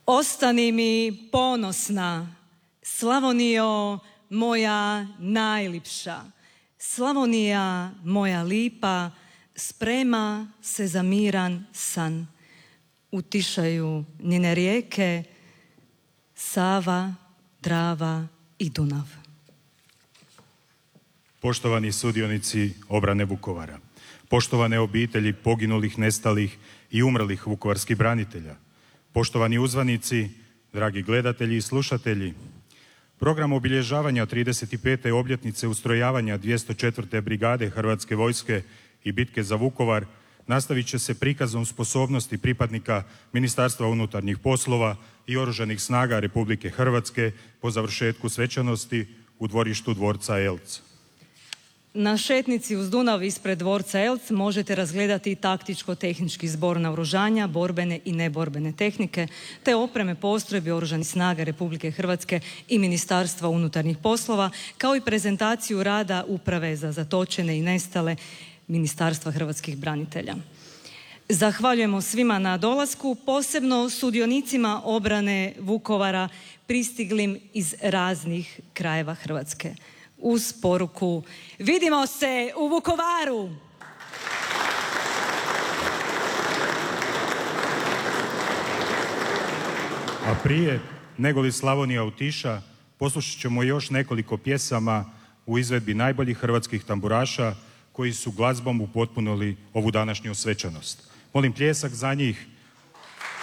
Ostani mi ponosna, Slavonijo moja najlipša, Slavonija moja lipa, sprema se za miran san. Utišaju njene rijeke, Sava, Drava i Dunav. Poštovani sudionici obrane Vukovara, poštovane obitelji poginulih, nestalih i umrlih vukovarskih branitelja, poštovani uzvanici, dragi gledatelji i slušatelji, program obilježavanja 35. obljetnice ustrojavanja 204. brigade Hrvatske vojske i bitke za Vukovar nastavit će se prikazom sposobnosti pripadnika Ministarstva unutarnjih poslova i Oružanih snaga Republike Hrvatske po završetku svečanosti u dvorištu dvorca Eltz. Na šetnici uz Dunav ispred dvorca Eltz možete razgledati taktičko-tehnički zbor naoružanja, borbene i neborbene tehnike, te opreme postrojbi Oružanih snaga Republike Hrvatske i Ministarstva unutarnjih poslova, kao i prezentaciju rada Uprave za zatočene i nestale Ministarstva hrvatskih branitelja. Zahvaljujemo svima na dolasku, posebno sudionicima obrane Vukovara pristiglim iz raznih krajeva Hrvatske. Uz poruku vidimo se u Vukovaru! A prije nego li Slavonija utiša, poslušat ćemo još nekoliko pjesama u izvedbi najboljih hrvatskih tamburaša koji su glazbom upotpunili ovu današnju svečanost. Molim pljesak za njih